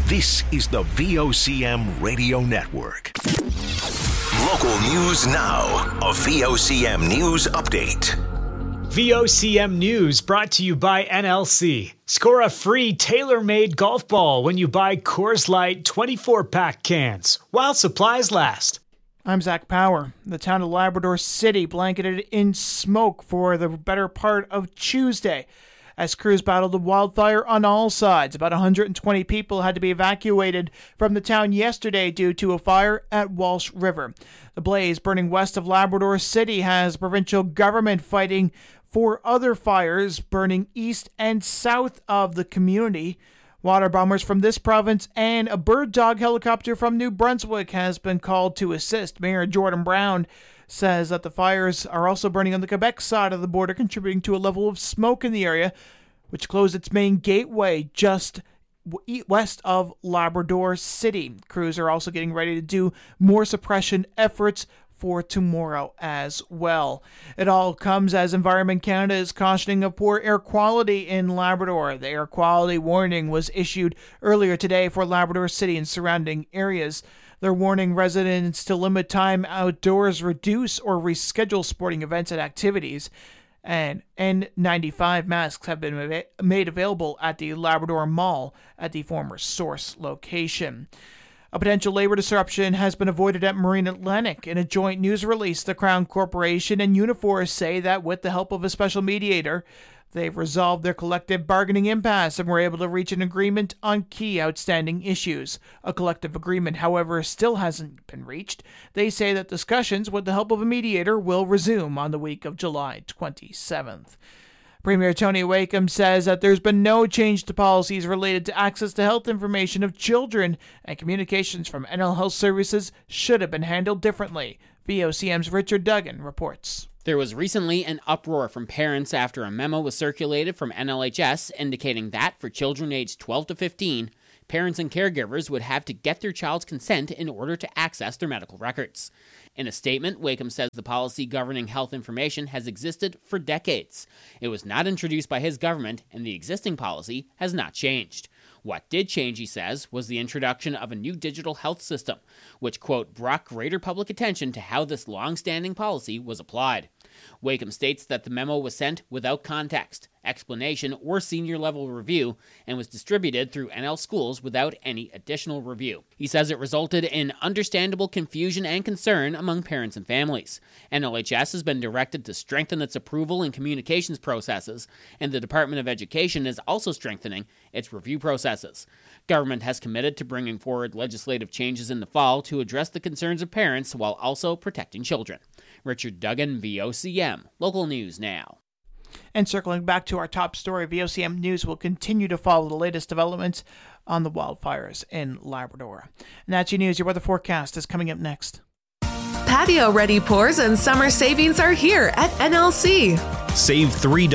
This is the VOCM Radio Network. Local news now. A VOCM News Update. VOCM News brought to you by NLC. Score a free tailor-made golf ball when you buy Coors Light 24-pack cans while supplies last. I'm Zach Power. The town of Labrador City blanketed in smoke for the better part of Tuesday as crews battled the wildfire on all sides. About 120 people had to be evacuated from the town yesterday due to a fire at Walsh River. The blaze burning west of Labrador City has provincial government fighting for other fires burning east and south of the community. Water bombers from this province and a bird dog helicopter from New Brunswick has been called to assist. Mayor Jordan Brown says that the fires are also burning on the Quebec side of the border, contributing to a level of smoke in the area, which closed its main gateway just west of Labrador City. Crews are also getting ready to do more suppression efforts for tomorrow as well. It all comes as Environment Canada is cautioning of poor air quality in Labrador. The air quality warning was issued earlier today for Labrador City and surrounding areas. They're warning residents to limit time outdoors, reduce or reschedule sporting events and activities. And N95 masks have been made available at the Labrador Mall at the former Source location. A potential labor disruption has been avoided at Marine Atlantic. In a joint news release, the Crown Corporation and Unifor say that with the help of a special mediator, they've resolved their collective bargaining impasse and were able to reach an agreement on key outstanding issues. A collective agreement, however, still hasn't been reached. They say that discussions with the help of a mediator will resume on the week of July 27th. Premier Tony Wakeham says that there's been no change to policies related to access to health information of children, and communications from NL Health Services should have been handled differently. VOCM's Richard Duggan reports. There was recently an uproar from parents after a memo was circulated from NLHS indicating that for children aged 12 to 15, parents and caregivers would have to get their child's consent in order to access their medical records. In a statement, Wakeham says the policy governing health information has existed for decades. It was not introduced by his government, and the existing policy has not changed. What did change, he says, was the introduction of a new digital health system, which, quote, brought greater public attention to how this long-standing policy was applied. Wakeham states that the memo was sent without context, explanation, or senior-level review, and was distributed through NL schools without any additional review. He says it resulted in understandable confusion and concern among parents and families. NLHS has been directed to strengthen its approval and communications processes, and the Department of Education is also strengthening its review processes. Government has committed to bringing forward legislative changes in the fall to address the concerns of parents while also protecting children. Richard Duggan, VOCM. Local News Now. And circling back to our top story, VOCM News will continue to follow the latest developments on the wildfires in Labrador. And that's your news. Your weather forecast is coming up next. Patio-ready pours and summer savings are here at NLC. Save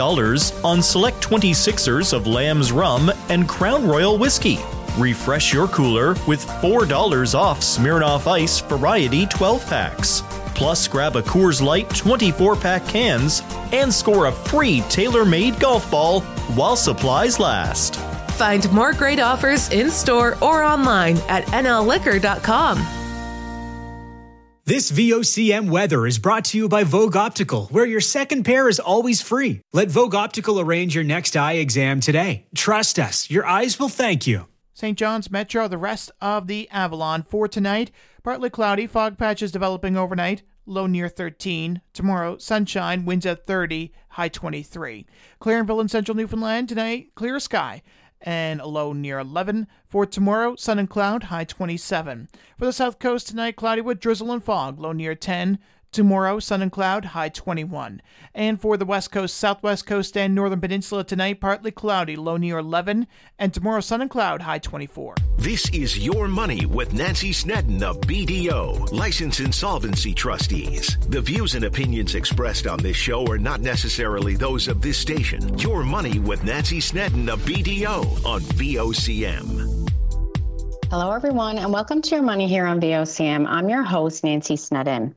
$3 on select 26ers of Lamb's Rum and Crown Royal Whiskey. Refresh your cooler with $4 off Smirnoff Ice Variety 12-packs. Plus, grab a Coors Light 24-pack cans and score a free tailor-made golf ball while supplies last. Find more great offers in-store or online at nlliquor.com. This VOCM weather is brought to you by Vogue Optical, where your second pair is always free. Let Vogue Optical arrange your next eye exam today. Trust us, your eyes will thank you. St. John's Metro, the rest of the Avalon for tonight. Partly cloudy, fog patches developing overnight, low near 13. Tomorrow, sunshine, winds at 30, high 23. Clarenville and central Newfoundland tonight, clear sky and a low near 11. For tomorrow, sun and cloud, high 27. For the south coast tonight, cloudy with drizzle and fog, low near 10. Tomorrow, sun and cloud, high 21. And for the west coast, southwest coast, and northern peninsula tonight, partly cloudy, low near 11. And tomorrow, sun and cloud, high 24. This is Your Money with Nancy Snedden of BDO, Licensed Insolvency Trustees. The views and opinions expressed on this show are not necessarily those of this station. Your Money with Nancy Snedden of BDO on VOCM. Hello, everyone, and welcome to Your Money here on VOCM. I'm your host, Nancy Snedden.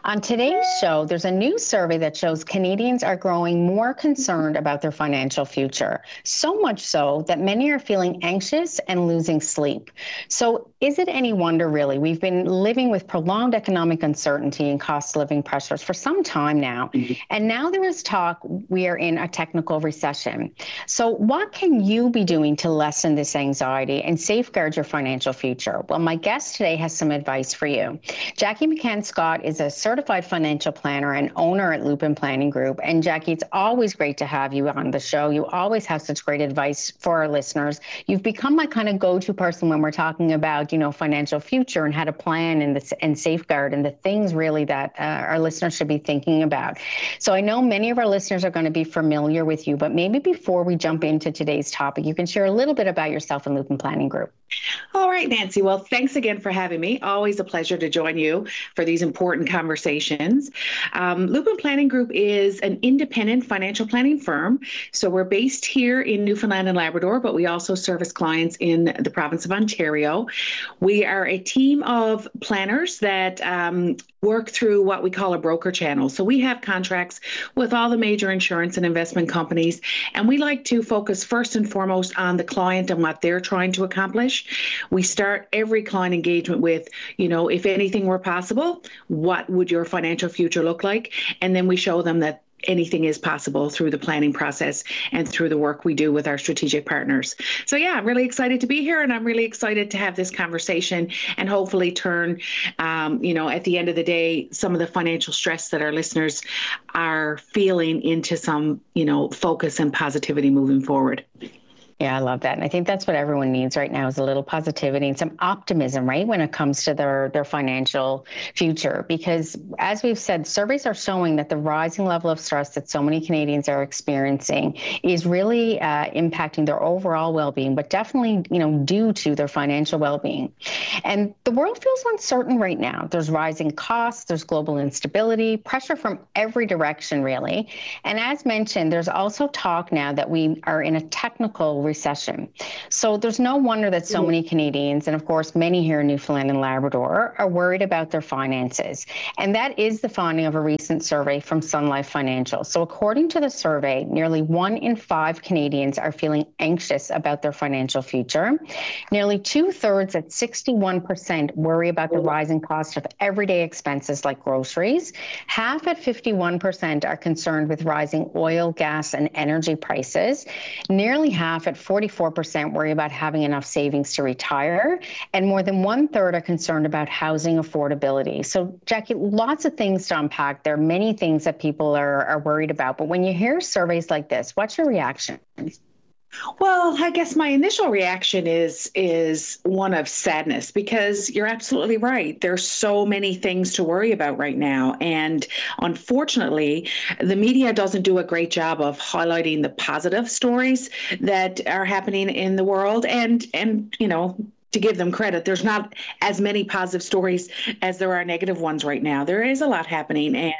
On today's show, there's a new survey that shows Canadians are growing more concerned about their financial future. So much so that many are feeling anxious and losing sleep. So is it any wonder, really? We've been living with prolonged economic uncertainty and cost of living pressures for some time now. And now there is talk we are in a technical recession. So what can you be doing to lessen this anxiety and safeguard your financial future? Well, my guest today has some advice for you. Jackie McCann-Scott is a certified financial planner and owner at Lupin Planning Group. And Jackie, it's always great to have you on the show. You always have such great advice for our listeners. You've become my kind of go-to person when we're talking about, financial future and how to plan and safeguard and the things really that our listeners should be thinking about. So I know many of our listeners are going to be familiar with you, but maybe before we jump into today's topic, you can share a little bit about yourself and Lupin Planning Group. All right, Nancy. Well, thanks again for having me. Always a pleasure to join you for these important conversations. Lupin Planning Group is an independent financial planning firm. So we're based here in Newfoundland and Labrador, but we also service clients in the province of Ontario. We are a team of planners that work through what we call a broker channel. So we have contracts with all the major insurance and investment companies, and we like to focus first and foremost on the client and what they're trying to accomplish. We start every client engagement with, if anything were possible, what would your financial future look like? And then we show them that anything is possible through the planning process and through the work we do with our strategic partners. So yeah, I'm really excited to be here, and I'm really excited to have this conversation and hopefully turn, at the end of the day, some of the financial stress that our listeners are feeling into some, focus and positivity moving forward. Yeah, I love that. And I think that's what everyone needs right now is a little positivity and some optimism, right, when it comes to their financial future. Because as we've said, surveys are showing that the rising level of stress that so many Canadians are experiencing is really impacting their overall well-being, but definitely, due to their financial well-being. And the world feels uncertain right now. There's rising costs, there's global instability, pressure from every direction, really. And as mentioned, there's also talk now that we are in a technical recession. So there's no wonder that so many Canadians, and of course many here in Newfoundland and Labrador, are worried about their finances. And that is the finding of a recent survey from Sun Life Financial. So according to the survey, nearly 1 in 5 Canadians are feeling anxious about their financial future. Nearly 2/3 at 61% worry about the rising cost of everyday expenses like groceries. Half at 51% are concerned with rising oil, gas, and energy prices. Nearly half at 44% worry about having enough savings to retire, and more than 1/3 are concerned about housing affordability. So, Jackie, lots of things to unpack. There are many things that people are worried about, but when you hear surveys like this, what's your reaction? Well, I guess my initial reaction is one of sadness, because you're absolutely right. There's so many things to worry about right now. And unfortunately, the media doesn't do a great job of highlighting the positive stories that are happening in the world. And to give them credit, there's not as many positive stories as there are negative ones right now. There is a lot happening. And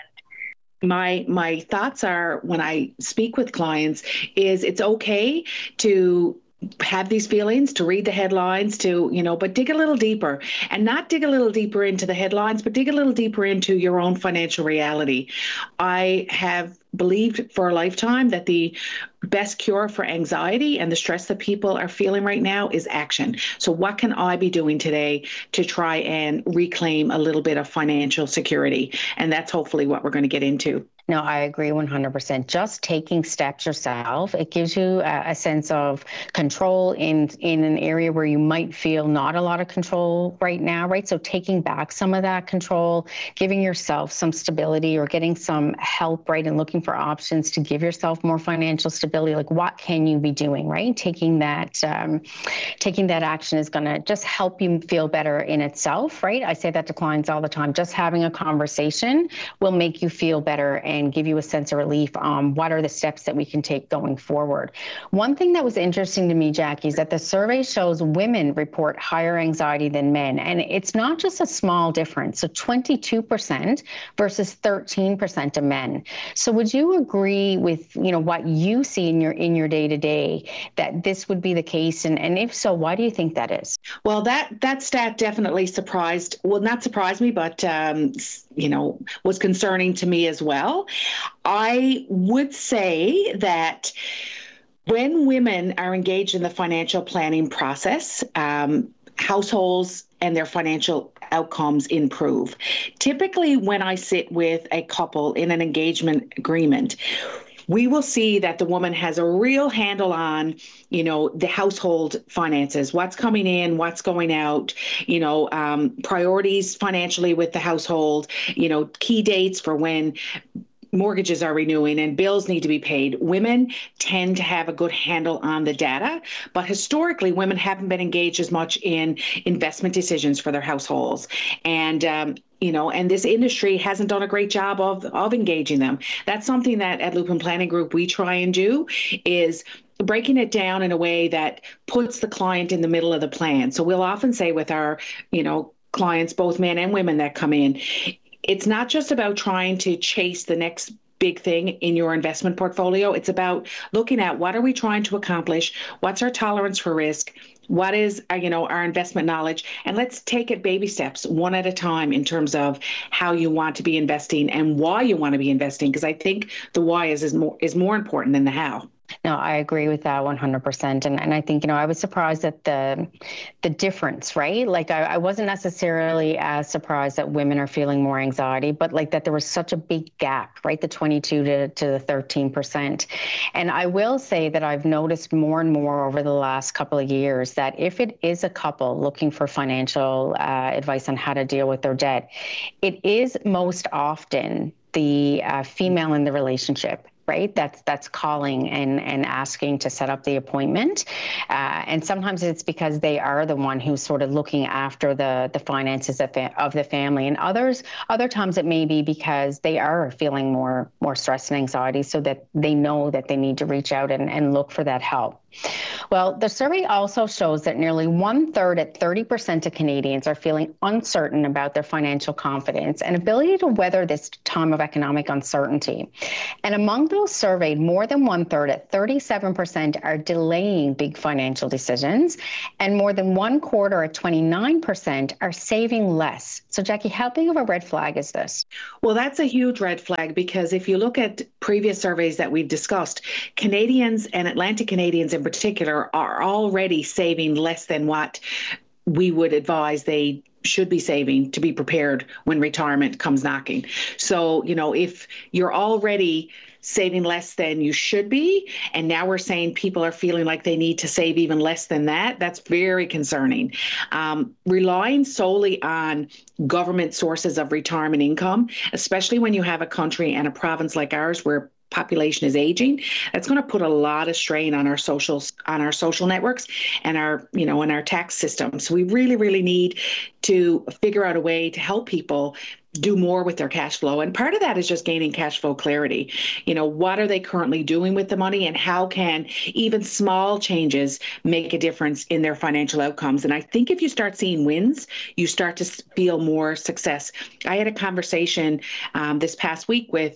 my thoughts are, when I speak with clients, is it's okay to have these feelings, to read the headlines, but dig a little deeper, and not dig a little deeper into the headlines, but dig a little deeper into your own financial reality. I have believed for a lifetime that the best cure for anxiety and the stress that people are feeling right now is action. So what can I be doing today to try and reclaim a little bit of financial security? And that's hopefully what we're going to get into. No, I agree 100%. Just taking steps yourself, it gives you a sense of control in an area where you might feel not a lot of control right now, right? So taking back some of that control, giving yourself some stability or getting some help, right? And looking for options to give yourself more financial stability. Like, what can you be doing, right? Taking that action is going to just help you feel better in itself, right? I say that to clients all the time. Just having a conversation will make you feel better and give you a sense of relief on what are the steps that we can take going forward. One thing that was interesting to me, Jackie, is that the survey shows women report higher anxiety than men. And it's not just a small difference. So 22% versus 13% of men. So would you agree with, what you see in your day-to-day, that this would be the case? And if so, why do you think that is? Well, that stat definitely not surprised me, but was concerning to me as well. I would say that when women are engaged in the financial planning process, households and their financial outcomes improve. Typically, when I sit with a couple in an engagement agreement, we will see that the woman has a real handle on, the household finances, what's coming in, what's going out, priorities financially with the household, key dates for when mortgages are renewing and bills need to be paid. Women tend to have a good handle on the data, but historically, women haven't been engaged as much in investment decisions for their households. And, and this industry hasn't done a great job of engaging them. That's something that at Lupin Planning Group we try and do, is breaking it down in a way that puts the client in the middle of the plan. So we'll often say with our, clients, both men and women that come in, it's not just about trying to chase the next big thing in your investment portfolio. It's about looking at what are we trying to accomplish? What's our tolerance for risk? What is, our investment knowledge? And let's take it baby steps, one at a time, in terms of how you want to be investing and why you want to be investing. Because I think the why is more important than the how. No, I agree with that 100%. And I think, I was surprised at the difference, right? Like I wasn't necessarily as surprised that women are feeling more anxiety, but like that there was such a big gap, right? The 22 to the 13%. And I will say that I've noticed more and more over the last couple of years that if it is a couple looking for financial advice on how to deal with their debt, it is most often the female in the relationship, right? That's calling and asking to set up the appointment. And sometimes it's because they are the one who's sort of looking after the finances of the family. And other times it may be because they are feeling more stress and anxiety, so that they know that they need to reach out and look for that help. Well, the survey also shows that nearly 1/3 at 30% of Canadians are feeling uncertain about their financial confidence and ability to weather this time of economic uncertainty. And among those surveyed, more than 1/3 at 37% are delaying big financial decisions, and more than 1/4 at 29% are saving less. So, Jackie, how big of a red flag is this? Well, that's a huge red flag, because if you look at previous surveys that we've discussed, Canadians and Atlantic Canadians in particular are already saving less than what we would advise they should be saving to be prepared when retirement comes knocking. So, if you're already saving less than you should be, and now we're saying people are feeling like they need to save even less than that, that's very concerning. Relying solely on government sources of retirement income, especially when you have a country and a province like ours where population is aging, that's going to put a lot of strain on our social networks and our tax system. So we really, really need to figure out a way to help people do more with their cash flow. And part of that is just gaining cash flow clarity. What are they currently doing with the money, and how can even small changes make a difference in their financial outcomes? And I think if you start seeing wins, you start to feel more success. I had a conversation this past week with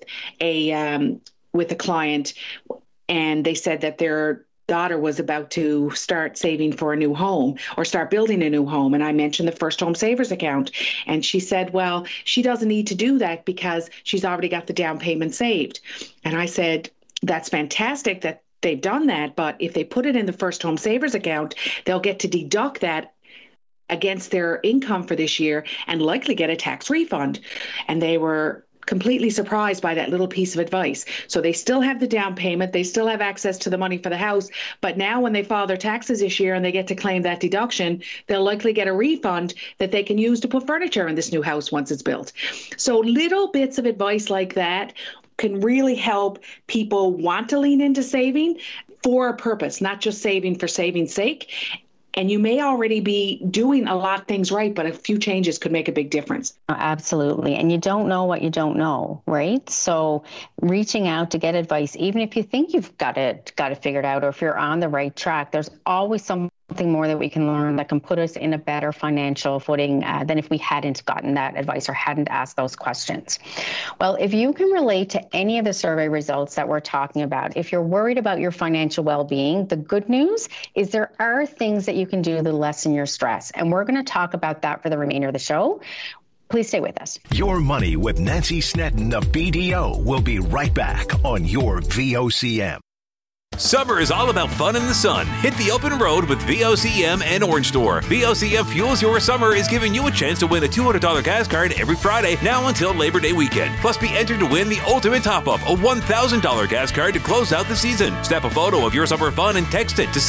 a client, and they said that their daughter was about to start saving for a new home or start building a new home. And I mentioned the First Home Savers account. And she said, well, she doesn't need to do that because she's already got the down payment saved. And I said, that's fantastic that they've done that. But if they put it in the First Home Savers account, they'll get to deduct that against their income for this year and likely get a tax refund. And they were completely surprised by that little piece of advice. So they still have the down payment, they still have access to the money for the house, but now when they file their taxes this year and they get to claim that deduction, they'll likely get a refund that they can use to put furniture in this new house once it's built. So little bits of advice like that can really help people want to lean into saving for a purpose, not just saving for saving's sake. And you may already be doing a lot of things right, but a few changes could make a big difference. Absolutely. And you don't know what you don't know, right? So reaching out to get advice, even if you think you've got it figured out, or if you're on the right track, there's always something more that we can learn that can put us in a better financial footing than if we hadn't gotten that advice or hadn't asked those questions. Well, if you can relate to any of the survey results that we're talking about, if you're worried about your financial well-being, the good news is there are things that you can do to lessen your stress. And we're going to talk about that for the remainder of the show. Please stay with us. Your Money with Nancy Snedden of BDO will be right back on your VOCM. Summer is all about fun in the sun. Hit the open road with VOCM and Orange Store. VOCM Fuels Your Summer is giving you a chance to win a $200 gas card every Friday now until Labor Day weekend. Plus, be entered to win the ultimate top-up, a $1,000 gas card to close out the season. Snap a photo of your summer fun and text it to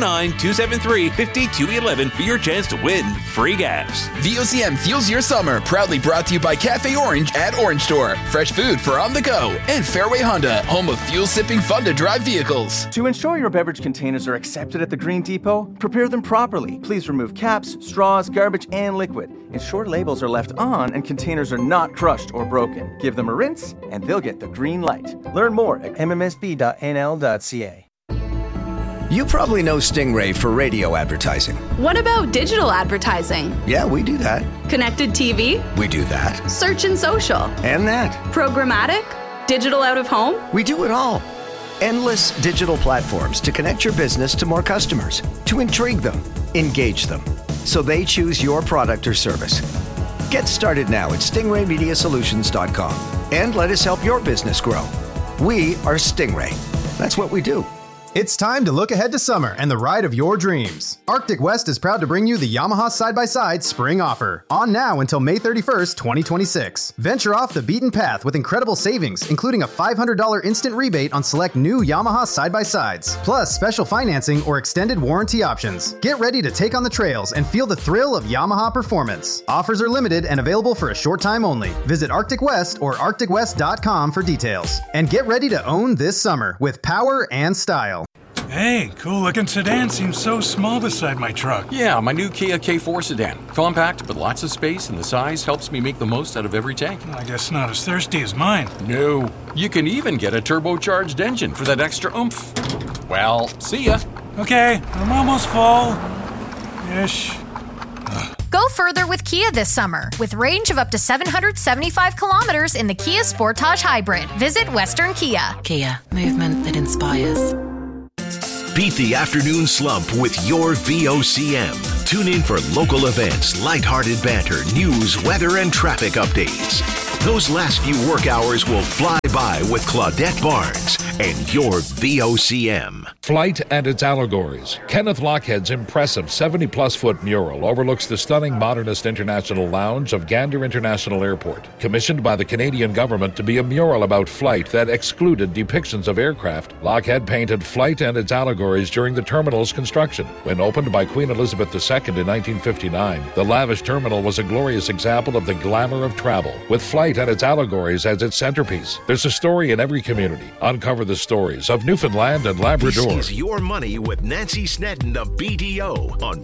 709-273-5211 for your chance to win free gas. VOCM Fuels Your Summer, proudly brought to you by Cafe Orange at Orange Store. Fresh food for on the go. And Fairway Honda, home of fuel-sipping fun-to-drive vehicles. To ensure your beverage containers are accepted at the Green Depot, prepare them properly. Please remove caps, straws, garbage, and liquid. Ensure labels are left on and containers are not crushed or broken. Give them a rinse, and they'll get the green light. Learn more at mmsb.nl.ca. You probably know Stingray for radio advertising. What about digital advertising? Yeah, we do that. Connected TV? We do that. Search and social? And that. Programmatic? Digital out of home? We do it all. Endless digital platforms to connect your business to more customers, to intrigue them, engage them, so they choose your product or service. Get started now at stingraymediasolutions.com and let us help your business grow. We are Stingray. That's what we do. It's time to look ahead to summer and the ride of your dreams. Arctic West is proud to bring you the Yamaha Side-by-Side Spring Offer. On now until May 31st, 2026. Venture off the beaten path with incredible savings, including a $500 instant rebate on select new Yamaha Side-by-Sides, plus special financing or extended warranty options. Get ready to take on the trails and feel the thrill of Yamaha performance. Offers are limited and available for a short time only. Visit Arctic West or arcticwest.com for details. And get ready to own this summer with power and style. Hey, cool-looking sedan seems so small beside my truck. Yeah, my new Kia K4 sedan. Compact, but lots of space, and the size helps me make the most out of every tank. I guess not as thirsty as mine. No. You can even get a turbocharged engine for that extra oomph. Well, see ya. Okay, I'm almost full. Ish. Go further with Kia this summer with range of up to 775 kilometers in the Kia Sportage Hybrid. Visit Western Kia. Kia, movement that inspires. Beat the afternoon slump with your VOCM. Tune in for local events, lighthearted banter, news, weather, and traffic updates. Those last few work hours will fly by with Claudette Barnes and your VOCM. Flight and its allegories. Kenneth Lochhead's impressive 70-plus foot mural overlooks the stunning modernist international lounge of Gander International Airport, commissioned by the Canadian government to be a mural about flight that excluded depictions of aircraft. Lochhead painted Flight and its allegories during the terminal's construction. When opened by Queen Elizabeth II in 1959, the lavish terminal was a glorious example of the glamour of travel, with Flight and its allegories as its centerpiece. There's a story in every community. Uncover the stories of Newfoundland and Labrador. This is Your Money with Nancy Snedden of BDO on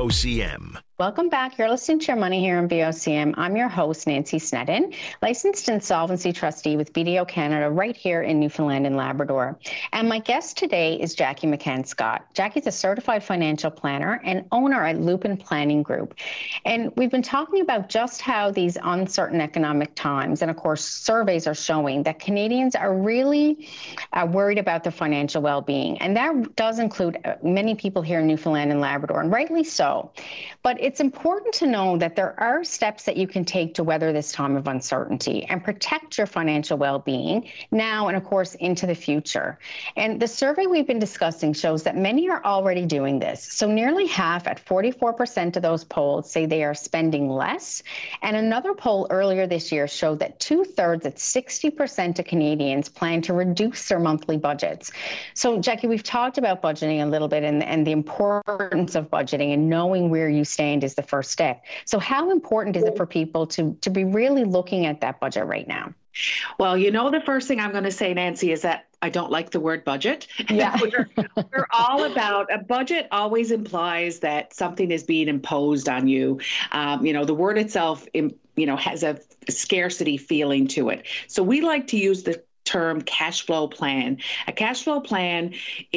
VOCM. Welcome back. You're listening to Your Money here on VOCM. I'm your host, Nancy Snedden, licensed insolvency trustee with BDO Canada right here in Newfoundland and Labrador. And my guest today is Jackie McCann-Scott. Jackie's a certified financial planner and owner at Lupin Planning Group. And we've been talking about just how these uncertain economic times, and of course, surveys are showing that Canadians are really worried about their financial well-being. And that does include many people here in Newfoundland and Labrador, and rightly so. But it's important to know that there are steps that you can take to weather this time of uncertainty and protect your financial well-being now and, of course, into the future. And the survey we've been discussing shows that many are already doing this. So nearly half, at 44% of those polled, say they are spending less. And another poll earlier this year showed that 2/3, at 60% of Canadians, plan to reduce their monthly budgets. So, Jackie, we've talked about budgeting a little bit and the importance of budgeting and knowing where you stand is the first step. So how important is it for people to be really looking at that budget right now? Well, you know, the first thing I'm going to say, Nancy, is that I don't like the word budget. Yeah. We're all about a budget always implies that something is being imposed on you. The word itself, has a scarcity feeling to it. So we like to use the term cash flow plan. A cash flow plan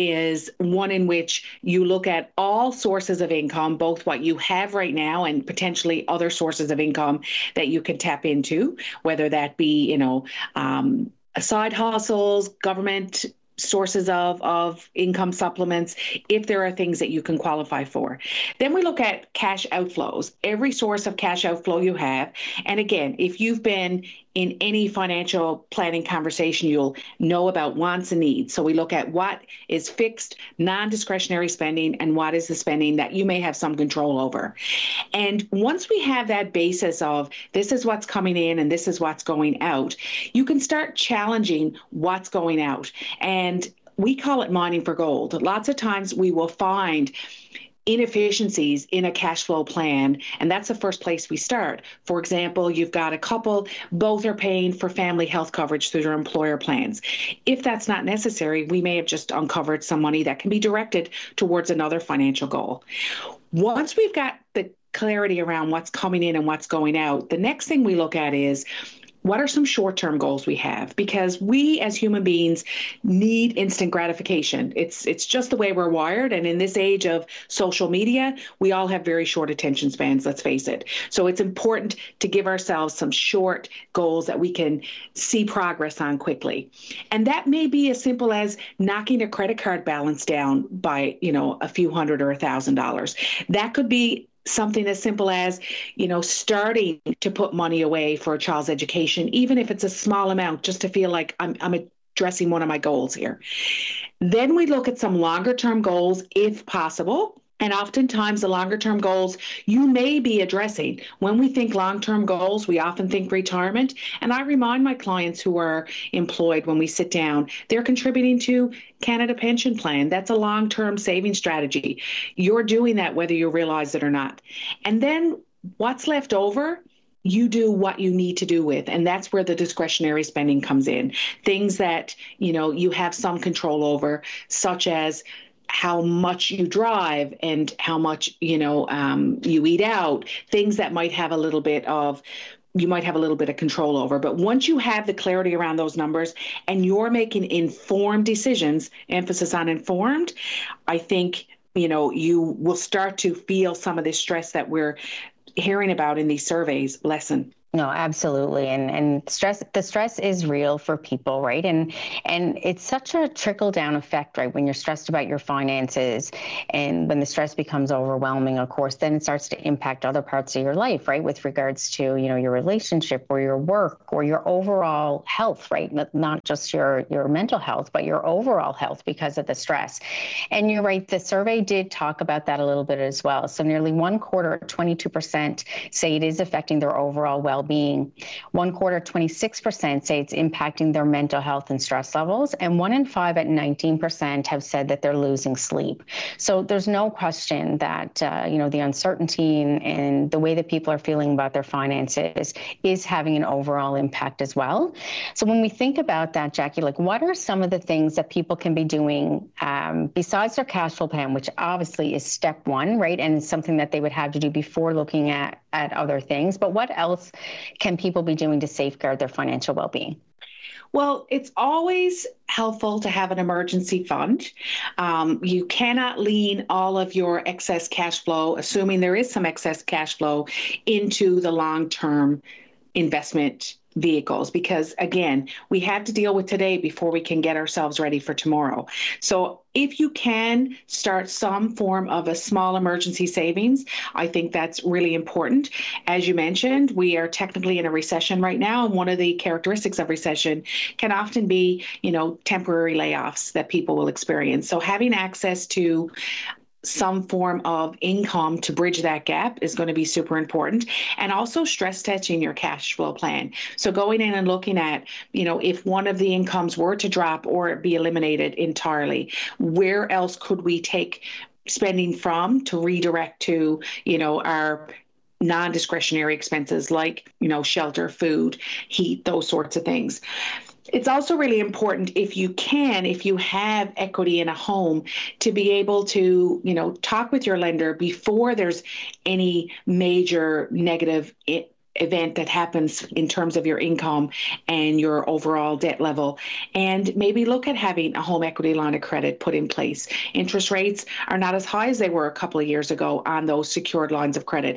is one in which you look at all sources of income, both what you have right now and potentially other sources of income that you can tap into, whether that be, side hustles, government sources of income supplements if there are things that you can qualify for. Then we look at cash outflows, every source of cash outflow you have. And again, if you've been in any financial planning conversation, you'll know about wants and needs. So we look at what is fixed, non-discretionary spending, and what is the spending that you may have some control over. And once we have that basis of this is what's coming in and this is what's going out, you can start challenging what's going out. And we call it mining for gold. Lots of times we will find inefficiencies in a cash flow plan, and that's the first place we start. For example, you've got a couple, both are paying for family health coverage through their employer plans. If that's not necessary, we may have just uncovered some money that can be directed towards another financial goal. Once we've got the clarity around what's coming in and what's going out, the next thing we look at is what are some short-term goals we have? Because we as human beings need instant gratification. It's just the way we're wired. And in this age of social media, we all have very short attention spans, let's face it. So it's important to give ourselves some short goals that we can see progress on quickly. And that may be as simple as knocking a credit card balance down by, a few $100 or $1,000. That could be something as simple as, starting to put money away for a child's education, even if it's a small amount, just to feel like I'm addressing one of my goals here. Then we look at some longer term goals, if possible. And oftentimes the longer term goals you may be addressing. When we think long-term goals, we often think retirement. And I remind my clients who are employed when we sit down, they're contributing to Canada Pension Plan. That's a long-term saving strategy. You're doing that whether you realize it or not. And then what's left over, you do what you need to do with. And that's where the discretionary spending comes in. Things that, you have some control over, such as how much you drive and how much, you eat out, things that might have a little bit of control over. But once you have the clarity around those numbers and you're making informed decisions, emphasis on informed, I think, you will start to feel some of this stress that we're hearing about in these surveys lessen. No, absolutely. And the stress is real for people, right? And it's such a trickle down effect, right? When you're stressed about your finances and when the stress becomes overwhelming, of course, then it starts to impact other parts of your life, right? With regards to, your relationship or your work or your overall health, right? Not just your mental health, but your overall health because of the stress. And you're right. The survey did talk about that a little bit as well. So nearly 1/4, 22% say it is affecting their overall well-being. 1/4, 26% say it's impacting their mental health and stress levels. And 1 in 5 at 19% have said that they're losing sleep. So there's no question that, the uncertainty and the way that people are feeling about their finances is having an overall impact as well. So when we think about that, Jackie, what are some of the things that people can be doing besides their cash flow plan, which obviously is step one, right? And it's something that they would have to do before looking at other things. But what else can people be doing to safeguard their financial well-being? Well, it's always helpful to have an emergency fund. You cannot lean all of your excess cash flow, assuming there is some excess cash flow, into the long-term investment vehicles, because again, we have to deal with today before we can get ourselves ready for tomorrow. So if you can start some form of a small emergency savings, I think that's really important. As you mentioned, we are technically in a recession right now, and one of the characteristics of recession can often be, temporary layoffs that people will experience. So having access to some form of income to bridge that gap is going to be super important. And also stress testing your cash flow plan. So going in and looking at, if one of the incomes were to drop or be eliminated entirely, where else could we take spending from to redirect to, our non-discretionary expenses like, shelter, food, heat, those sorts of things. It's also really important if you have equity in a home, to be able to, talk with your lender before there's any major negative event that happens in terms of your income and your overall debt level, and maybe look at having a home equity line of credit put in place. Interest rates are not as high as they were a couple of years ago on those secured lines of credit.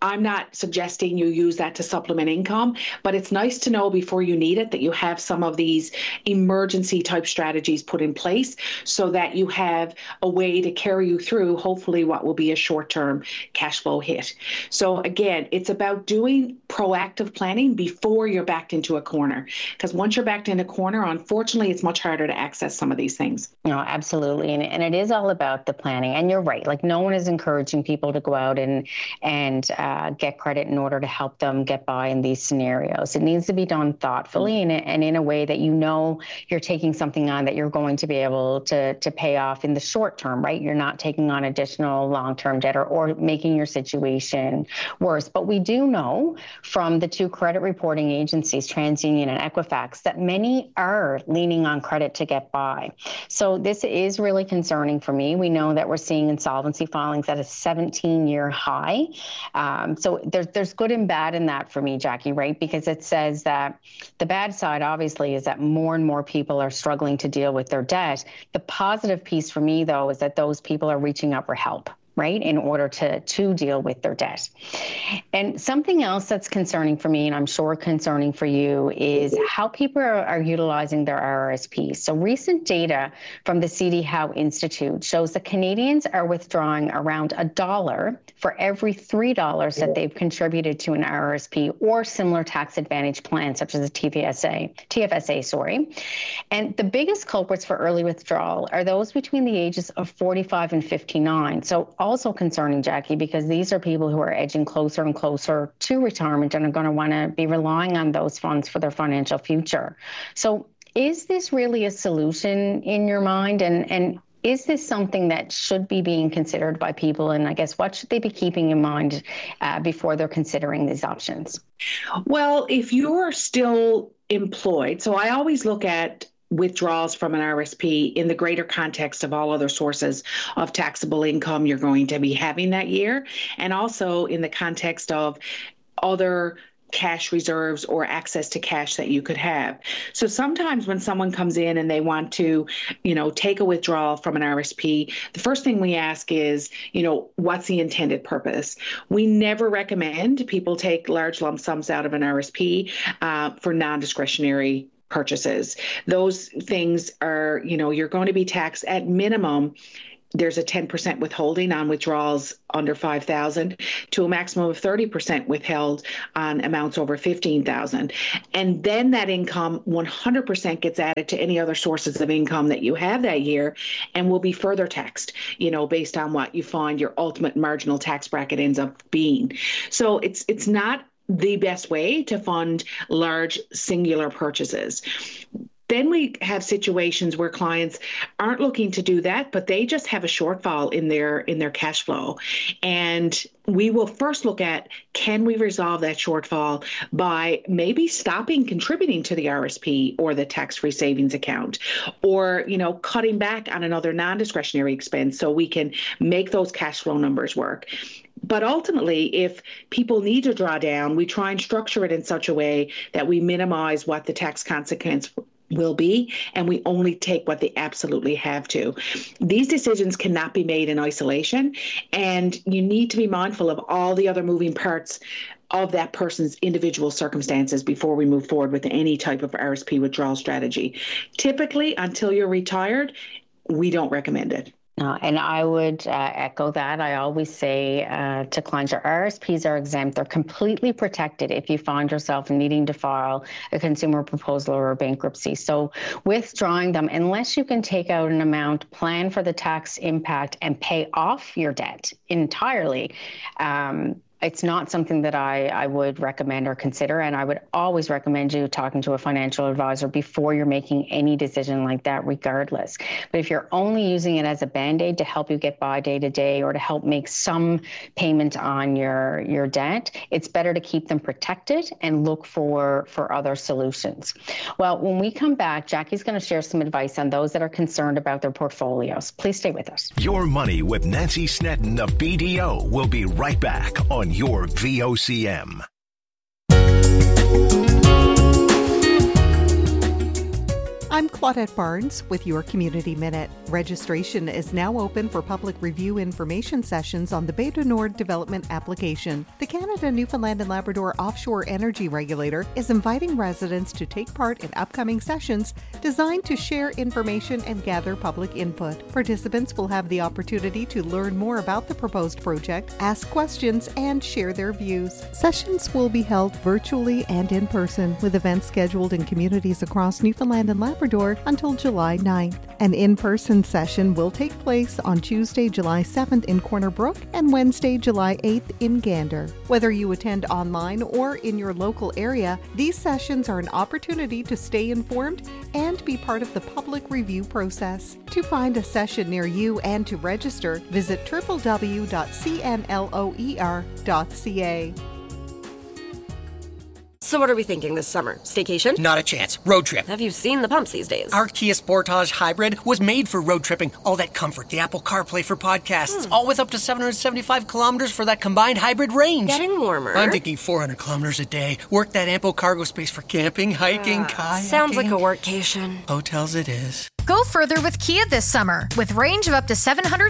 I'm not suggesting you use that to supplement income, but it's nice to know before you need it that you have some of these emergency type strategies put in place so that you have a way to carry you through hopefully what will be a short-term cash flow hit. So again, it's about doing proactive planning before you're backed into a corner, because once you're backed in a corner, unfortunately, it's much harder to access some of these things. No, absolutely. And it is all about the planning. And you're right. Like, no one is encouraging people to go out and get credit in order to help them get by in these scenarios. It needs to be done thoughtfully and in a way that you know you're taking something on that you're going to be able to pay off in the short term, right? You're not taking on additional long-term debt or making your situation worse. But we do know from the two credit reporting agencies, TransUnion and Equifax, that many are leaning on credit to get by. So this is really concerning for me. We know that we're seeing insolvency filings at a 17-year high. So there's good and bad in that for me, Jackie, right? Because it says that the bad side, obviously, is that more and more people are struggling to deal with their debt. The positive piece for me, though, is that those people are reaching out for help, right, in order to deal with their debt. And something else that's concerning for me, and I'm sure concerning for you, is how people are utilizing their RRSPs. So recent data from the CD Howe Institute shows that Canadians are withdrawing around $1 for every $3 that they've contributed to an RRSP or similar tax advantage plan, such as a TFSA. And the biggest culprits for early withdrawal are those between the ages of 45 and 59. So also concerning, Jackie, because these are people who are edging closer and closer to retirement and are going to want to be relying on those funds for their financial future. So is this really a solution in your mind? And is this something that should be being considered by people? And I guess what should they be keeping in mind before they're considering these options? Well, if you're still employed, so I always look at withdrawals from an RSP in the greater context of all other sources of taxable income you're going to be having that year, and also in the context of other cash reserves or access to cash that you could have. So sometimes when someone comes in and they want to, take a withdrawal from an RSP, the first thing we ask is, what's the intended purpose? We never recommend people take large lump sums out of an RSP for non-discretionary purchases. Those things are, you're going to be taxed at minimum. There's a 10% withholding on withdrawals under $5,000 to a maximum of 30% withheld on amounts over $15,000. And then that income 100% gets added to any other sources of income that you have that year and will be further taxed, based on what you find your ultimate marginal tax bracket ends up being. So it's not the best way to fund large singular purchases. Then we have situations where clients aren't looking to do that, but they just have a shortfall in their cash flow. And we will first look at, can we resolve that shortfall by maybe stopping contributing to the RSP or the tax-free savings account, or, cutting back on another non-discretionary expense so we can make those cash flow numbers work. But ultimately, if people need to draw down, we try and structure it in such a way that we minimize what the tax consequence will be, and we only take what they absolutely have to. These decisions cannot be made in isolation, and you need to be mindful of all the other moving parts of that person's individual circumstances before we move forward with any type of RSP withdrawal strategy. Typically, until you're retired, we don't recommend it. And I would echo that. I always say to clients, your RSPs are exempt. They're completely protected if you find yourself needing to file a consumer proposal or a bankruptcy. So withdrawing them, unless you can take out an amount, plan for the tax impact, and pay off your debt entirely, it's not something that I would recommend or consider. And I would always recommend you talking to a financial advisor before you're making any decision like that, regardless. But if you're only using it as a Band-Aid to help you get by day to day or to help make some payment on your debt, it's better to keep them protected and look for other solutions. Well, when we come back, Jackie's going to share some advice on those that are concerned about their portfolios. Please stay with us. Your Money with Nancy Snedden of BDO will be right back on your VOCM. I'm Claudette Barnes with your Community Minute. Registration is now open for public review information sessions on the Bay du Nord development application. The Canada, Newfoundland and Labrador Offshore Energy Regulator is inviting residents to take part in upcoming sessions designed to share information and gather public input. Participants will have the opportunity to learn more about the proposed project, ask questions, and share their views. Sessions will be held virtually and in person, with events scheduled in communities across Newfoundland and Labrador until July 9th. An in-person session will take place on Tuesday, July 7th in Corner Brook and Wednesday, July 8th in Gander. Whether you attend online or in your local area, these sessions are an opportunity to stay informed and be part of the public review process. To find a session near you and to register, visit www.cnloer.ca. So what are we thinking this summer? Staycation? Not a chance. Road trip. Have you seen the pumps these days? Our Kia Sportage Hybrid was made for road tripping. All that comfort, the Apple CarPlay for podcasts, all with up to 775 kilometers for that combined hybrid range. Getting warmer. I'm thinking 400 kilometers a day. Work that ample cargo space for camping, hiking, kayaking. Sounds like a workcation. Hotels it is. Go further with Kia this summer with range of up to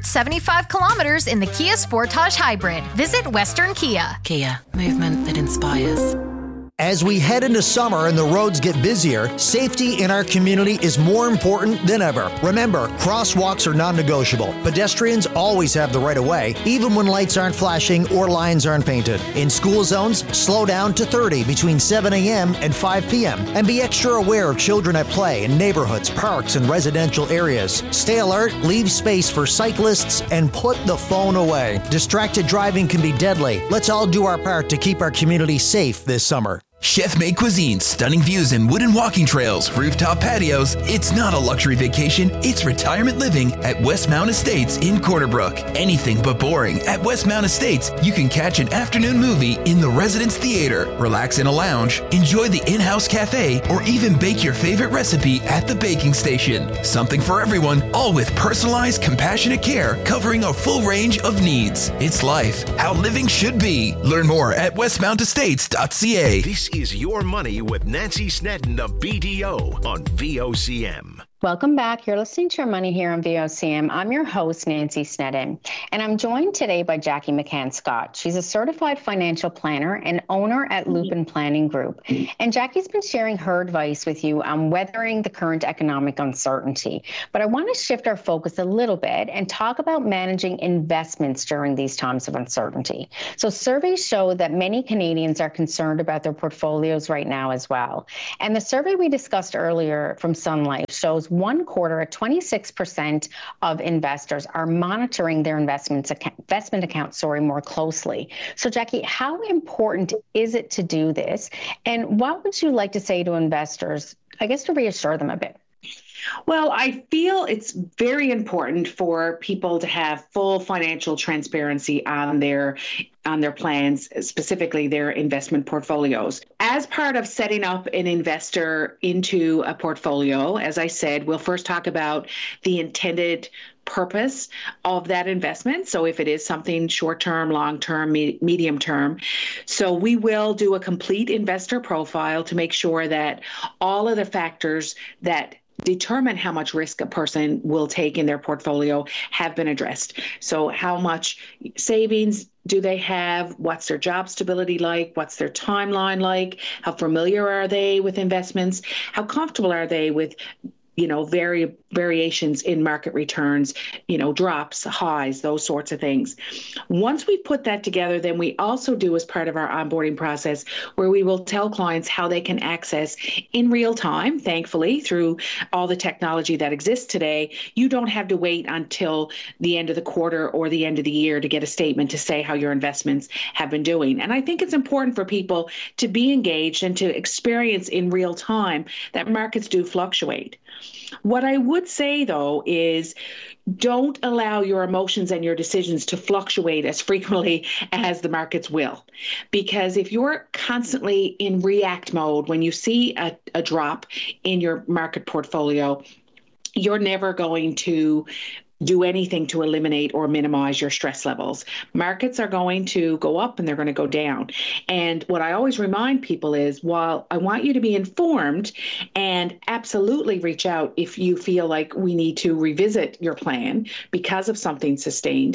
775 kilometers in the Kia Sportage Hybrid. Visit Western Kia. Kia, movement that inspires. As we head into summer and the roads get busier, safety in our community is more important than ever. Remember, crosswalks are non-negotiable. Pedestrians always have the right of way, even when lights aren't flashing or lines aren't painted. In school zones, slow down to 30 between 7 a.m. and 5 p.m. And be extra aware of children at play in neighborhoods, parks, and residential areas. Stay alert, leave space for cyclists, and put the phone away. Distracted driving can be deadly. Let's all do our part to keep our community safe this summer. Chef-made cuisine, stunning views and wooden walking trails, rooftop patios. It's not a luxury vacation, it's retirement living at Westmount Estates in Corner Brook. Anything but boring. At Westmount Estates, you can catch an afternoon movie in the Residence Theater, relax in a lounge, enjoy the in-house cafe, or even bake your favorite recipe at the baking station. Something for everyone, all with personalized, compassionate care covering a full range of needs. It's life, how living should be. Learn more at westmountestates.ca. This is Your Money with Nancy Snedden of BDO on VOCM. Welcome back. You're listening to Your Money here on VOCM. I'm your host, Nancy Snedden, and I'm joined today by Jackie McCann-Scott. She's a certified financial planner and owner at Lupin Planning Group. And Jackie's been sharing her advice with you on weathering the current economic uncertainty. But I want to shift our focus a little bit and talk about managing investments during these times of uncertainty. So surveys show that many Canadians are concerned about their portfolios right now as well. And the survey we discussed earlier from Sun Life shows 1/4 at 26% of investors are monitoring their investment accounts more closely. So Jackie, how important is it to do this? And what would you like to say to investors, I guess, to reassure them a bit? Well, I feel it's very important for people to have full financial transparency on their plans, specifically their investment portfolios. As part of setting up an investor into a portfolio, as I said, we'll first talk about the intended purpose of that investment. So if it is something short-term, long-term, medium-term. So we will do a complete investor profile to make sure that all of the factors that determine how much risk a person will take in their portfolio have been addressed. So how much savings do they have? What's their job stability like? What's their timeline like? How familiar are they with investments? How comfortable are they with variations in market returns, drops, highs, those sorts of things. Once we put that together, then we also do as part of our onboarding process where we will tell clients how they can access in real time, thankfully, through all the technology that exists today. You don't have to wait until the end of the quarter or the end of the year to get a statement to say how your investments have been doing. And I think it's important for people to be engaged and to experience in real time that markets do fluctuate. What I would say, though, is don't allow your emotions and your decisions to fluctuate as frequently as the markets will. Because if you're constantly in react mode, when you see a drop in your market portfolio, you're never going to do anything to eliminate or minimize your stress levels. Markets are going to go up and they're going to go down. And what I always remind people is, while I want you to be informed and absolutely reach out if you feel like we need to revisit your plan because of something sustained,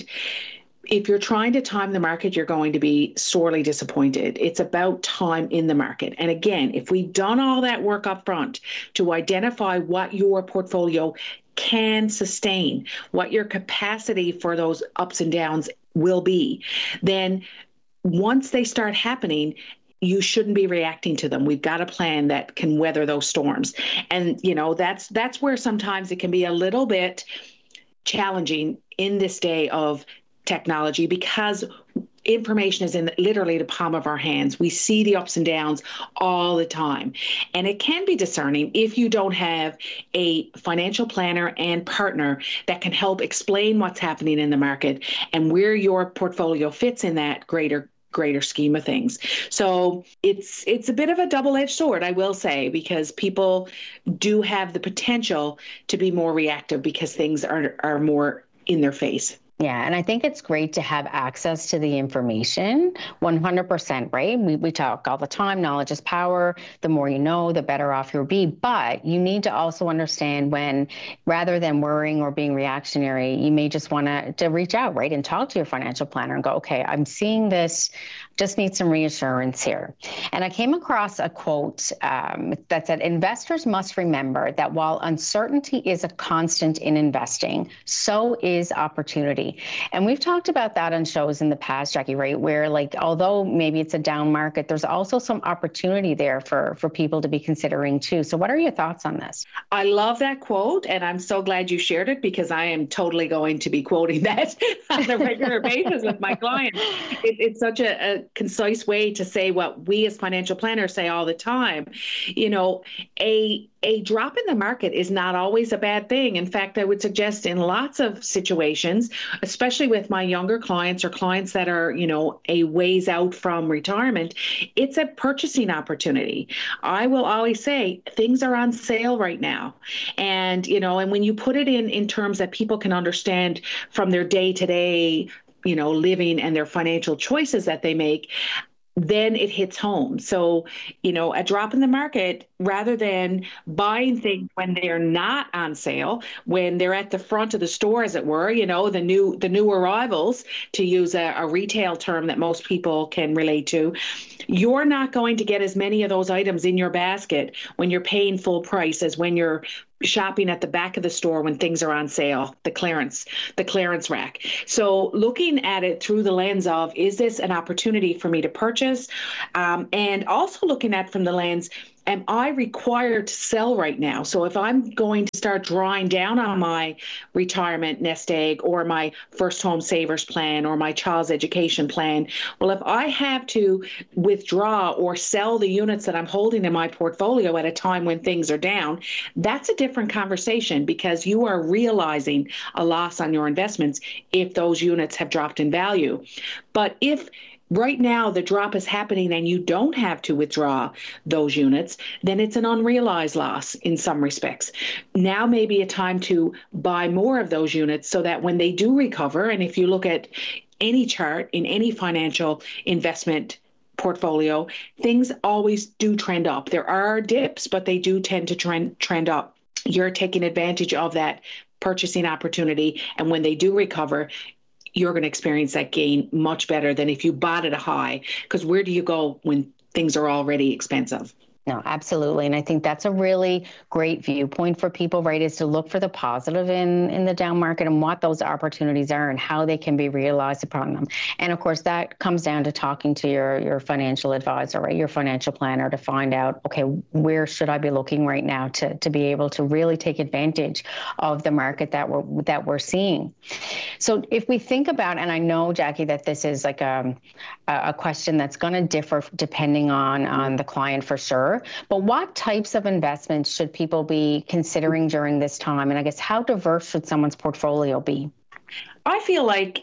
if you're trying to time the market, you're going to be sorely disappointed. It's about time in the market. And again, if we've done all that work up front to identify what your portfolio can sustain, what your capacity for those ups and downs will be, then once they start happening, you shouldn't be reacting to them. We've got a plan that can weather those storms. And, that's where sometimes it can be a little bit challenging in this day of technology, because information is in literally the palm of our hands. We see the ups and downs all the time. And it can be discerning if you don't have a financial planner and partner that can help explain what's happening in the market and where your portfolio fits in that greater scheme of things. So it's a bit of a double-edged sword, I will say, because people do have the potential to be more reactive because things are more in their face. Yeah, and I think it's great to have access to the information, 100%, right? We talk all the time, knowledge is power. The more you know, the better off you'll be. But you need to also understand when, rather than worrying or being reactionary, you may just want to reach out, right, and talk to your financial planner and go, okay, I'm seeing this, just need some reassurance here. And I came across a quote that said, investors must remember that while uncertainty is a constant in investing, so is opportunity. And we've talked about that on shows in the past, Jackie, right? Where although maybe it's a down market, there's also some opportunity there for people to be considering too. So what are your thoughts on this? I love that quote, and I'm so glad you shared it because I am totally going to be quoting that on a regular basis with my clients. It's such a concise way to say what we as financial planners say all the time. A drop in the market is not always a bad thing. In fact, I would suggest in lots of situations, especially with my younger clients or clients that are, a ways out from retirement, it's a purchasing opportunity. I will always say things are on sale right now. And, and when you put it in terms that people can understand from their day-to-day living and their financial choices that they make, then it hits home. So, a drop in the market, rather than buying things when they're not on sale, when they're at the front of the store, as it were, the new arrivals, to use a retail term that most people can relate to, you're not going to get as many of those items in your basket when you're paying full price as when you're shopping at the back of the store when things are on sale, the clearance rack. So looking at it through the lens of, is this an opportunity for me to purchase? And also looking at from the lens, am I required to sell right now? So if I'm going to start drawing down on my retirement nest egg or my first home savers plan or my child's education plan, well, if I have to withdraw or sell the units that I'm holding in my portfolio at a time when things are down, that's a different conversation because you are realizing a loss on your investments if those units have dropped in value. But if right now the drop is happening and you don't have to withdraw those units, then it's an unrealized loss in some respects. Now may be a time to buy more of those units so that when they do recover, and if you look at any chart in any financial investment portfolio, things always do trend up. There are dips, but they do tend to trend up. You're taking advantage of that purchasing opportunity, and when they do recover, you're going to experience that gain much better than if you bought at a high, because where do you go when things are already expensive? No, absolutely. And I think that's a really great viewpoint for people, right, is to look for the positive in the down market and what those opportunities are and how they can be realized upon them. And of course, that comes down to talking to your financial advisor, right, your financial planner, to find out, okay, where should I be looking right now to be able to really take advantage of the market that we're seeing. So if we think about, and I know, Jackie, that this is like a question that's going to differ depending on the client for sure. But what types of investments should people be considering during this time? And I guess how diverse should someone's portfolio be? I feel like,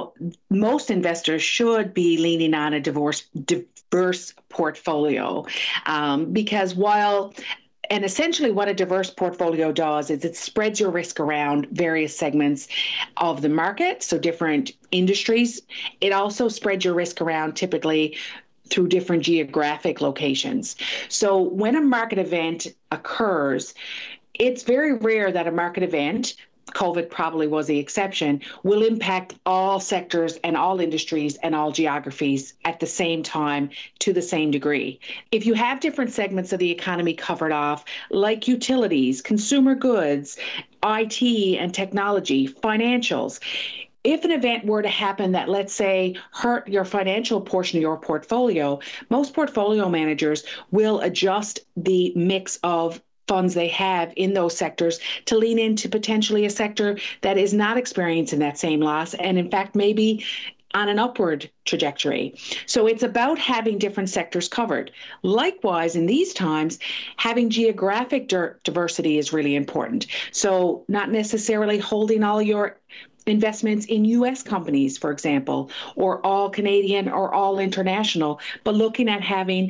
most investors should be leaning on a diverse portfolio because while And essentially what a diverse portfolio does is it spreads your risk around various segments of the market, so different industries. It also spreads your risk around typically through different geographic locations. So when a market event occurs, it's very rare that a market event, COVID probably was the exception, will impact all sectors and all industries and all geographies at the same time to the same degree. If you have different segments of the economy covered off, like utilities, consumer goods, IT and technology, financials, if an event were to happen that, let's say, hurt your financial portion of your portfolio, most portfolio managers will adjust the mix of funds they have in those sectors to lean into potentially a sector that is not experiencing that same loss and, in fact, maybe on an upward trajectory. So it's about having different sectors covered. Likewise, in these times, having geographic diversity is really important. So not necessarily holding all your investments in U.S. companies, for example, or all Canadian or all international, but looking at having,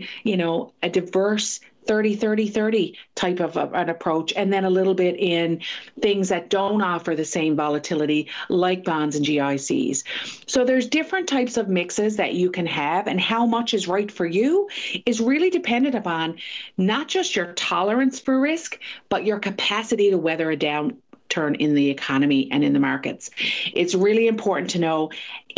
a diverse 30-30-30 type of an approach, and then a little bit in things that don't offer the same volatility like bonds and GICs. So there's different types of mixes that you can have, and how much is right for you is really dependent upon not just your tolerance for risk, but your capacity to weather a downturn in the economy and in the markets. It's really important to know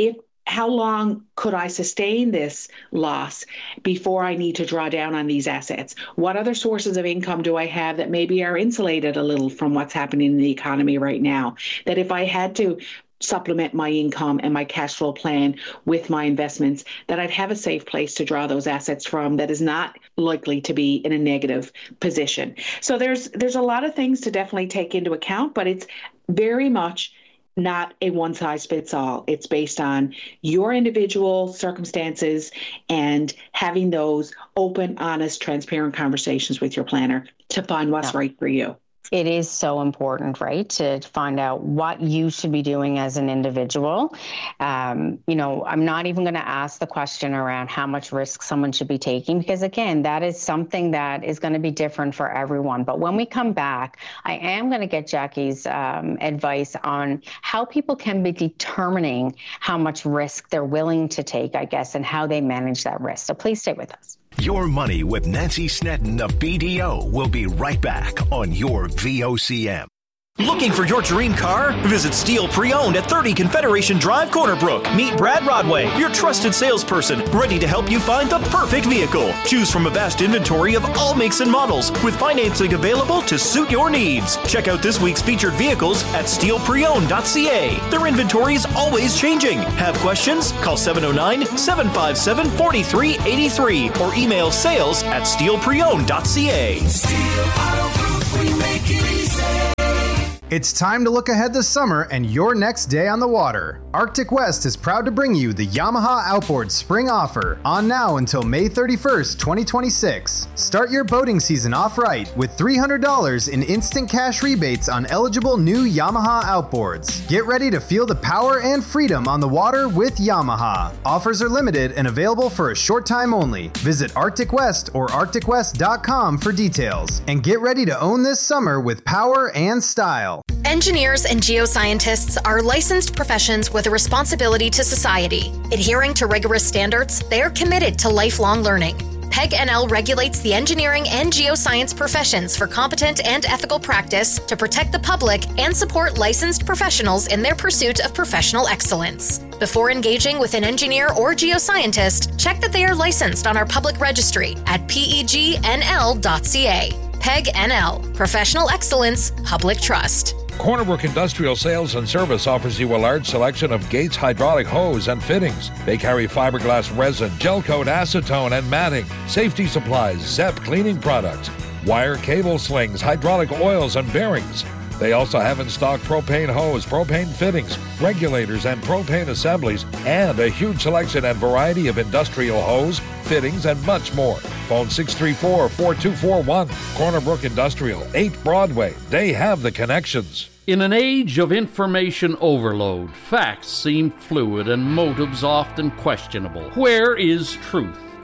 how long could I sustain this loss before I need to draw down on these assets? What other sources of income do I have that maybe are insulated a little from what's happening in the economy right now? That if I had to supplement my income and my cash flow plan with my investments, that I'd have a safe place to draw those assets from that is not likely to be in a negative position. So there's a lot of things to definitely take into account, but it's very much not a one-size-fits-all. It's based on your individual circumstances and having those open, honest, transparent conversations with your planner to find what's right for you. It is so important, right, to find out what you should be doing as an individual. I'm not even going to ask the question around how much risk someone should be taking, because, again, that is something that is going to be different for everyone. But when we come back, I am going to get Jackie's advice on how people can be determining how much risk they're willing to take, I guess, and how they manage that risk. So please stay with us. Your Money with Nancy Snedden of BDO will be right back on your VOCM. Looking for your dream car? Visit Steel Pre-Owned at 30 Confederation Drive, Corner Brook. Meet Brad Rodway, your trusted salesperson, ready to help you find the perfect vehicle. Choose from a vast inventory of all makes and models, with financing available to suit your needs. Check out this week's featured vehicles at steelpreowned.ca. Their inventory is always changing. Have questions? Call 709-757-4383 or email sales@steelpreowned.ca. Steel Auto Group, we make it easy. It's time to look ahead this summer and your next day on the water. Arctic West is proud to bring you the Yamaha Outboard Spring Offer, on now until May 31st, 2026. Start your boating season off right with $300 in instant cash rebates on eligible new Yamaha outboards. Get ready to feel the power and freedom on the water with Yamaha. Offers are limited and available for a short time only. Visit Arctic West or arcticwest.com for details. And get ready to own this summer with power and style. Engineers and geoscientists are licensed professions with a responsibility to society. Adhering to rigorous standards, they are committed to lifelong learning. PEG NL regulates the engineering and geoscience professions for competent and ethical practice to protect the public and support licensed professionals in their pursuit of professional excellence. Before engaging with an engineer or geoscientist, check that they are licensed on our public registry at pegnl.ca. PEG NL, Professional Excellence, Public Trust. Corner Brook Industrial Sales and Service offers you a large selection of Gates hydraulic hose and fittings. They carry fiberglass resin, gel coat, acetone, and matting, safety supplies, ZEP cleaning products, wire cable slings, hydraulic oils, and bearings. They also have in stock propane hose, propane fittings, regulators, and propane assemblies, and a huge selection and variety of industrial hose, fittings, and much more. Phone 634-4241. Corner Brook Industrial, 8 Broadway. They have the connections. In an age of information overload, facts seem fluid and motives often questionable. Where is truth?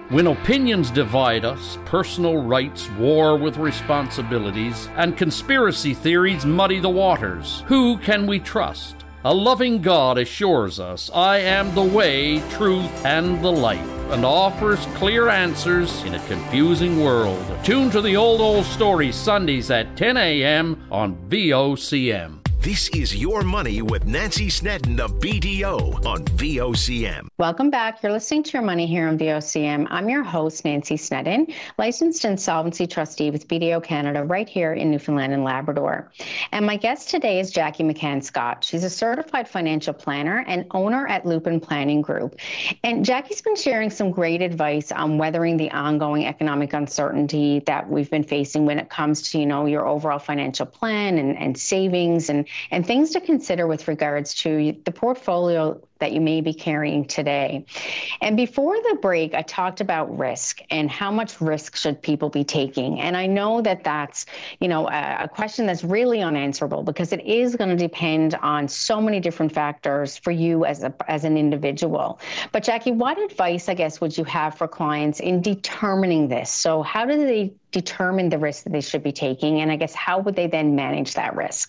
When opinions divide us, personal rights war with responsibilities, and conspiracy theories muddy the waters, who can we trust? A loving God assures us, I am the way, truth, and the life, and offers clear answers in a confusing world. Tune to the Old Story Sundays at 10 a.m. on VOCM. This is Your Money with Nancy Snedden of BDO on VOCM. Welcome back. You're listening to Your Money here on VOCM. I'm your host, Nancy Snedden, licensed insolvency trustee with BDO Canada right here in Newfoundland and Labrador. And my guest today is Jackie McCann Scott. She's a certified financial planner and owner at Lupin Planning Group. And Jackie's been sharing some great advice on weathering the ongoing economic uncertainty that we've been facing when it comes to, your overall financial plan and savings and things to consider with regards to the portfolio that you may be carrying today. And before the break, I talked about risk and how much risk should people be taking. And I know that that's, a question that's really unanswerable because it is going to depend on so many different factors for you as an individual. But Jackie, what advice, I guess, would you have for clients in determining this? So how do they determine the risk that they should be taking? And I guess how would they then manage that risk?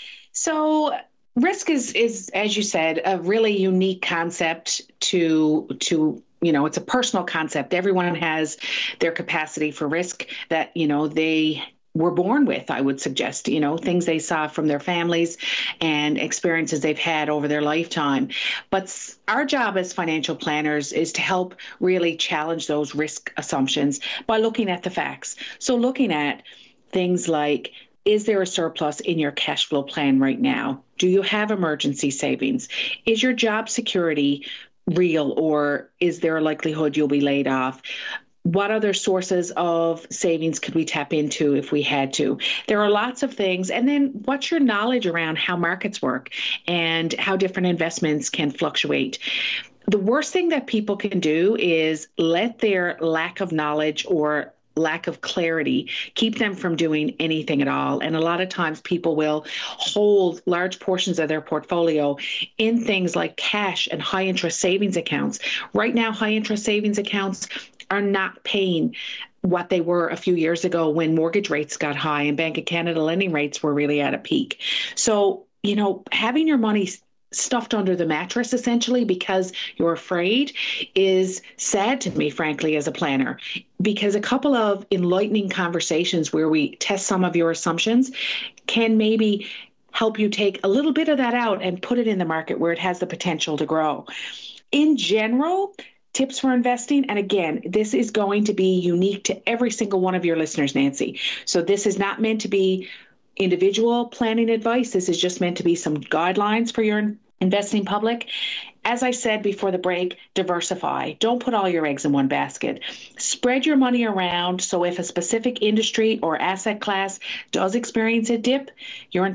So risk is, as you said, a really unique concept to it's a personal concept. Everyone has their capacity for risk that, they were born with, I would suggest, things they saw from their families and experiences they've had over their lifetime. But our job as financial planners is to help really challenge those risk assumptions by looking at the facts. So looking at things like, is there a surplus in your cash flow plan right now? Do you have emergency savings? Is your job security real, or is there a likelihood you'll be laid off? What other sources of savings could we tap into if we had to? There are lots of things. And then what's your knowledge around how markets work and how different investments can fluctuate? The worst thing that people can do is let their lack of knowledge or lack of clarity keep them from doing anything at all. And a lot of times people will hold large portions of their portfolio in things like cash and high interest savings accounts. Right now, high interest savings accounts are not paying what they were a few years ago when mortgage rates got high and Bank of Canada lending rates were really at a peak. So, having your money stuffed under the mattress, essentially, because you're afraid is sad to me, frankly, as a planner, because a couple of enlightening conversations where we test some of your assumptions can maybe help you take a little bit of that out and put it in the market where it has the potential to grow. In general, tips for investing, and again, this is going to be unique to every single one of your listeners, Nancy. So this is not meant to be individual planning advice. This is just meant to be some guidelines for your investing public. As I said before the break, diversify. Don't put all your eggs in one basket. Spread your money around so if a specific industry or asset class does experience a dip, you're